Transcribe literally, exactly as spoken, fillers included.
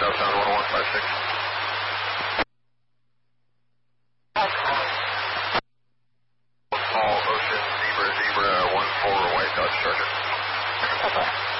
Southbound one one five six. Small Ocean Zebra Zebra one four White Dodge Charger. Okay.